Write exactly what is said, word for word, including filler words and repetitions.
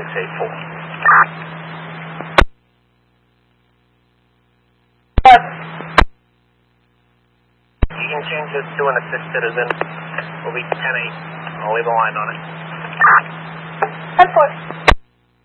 six eight four. You can change this to an assist citizen. We'll be ten eight. I'll leave a line on it. ten four.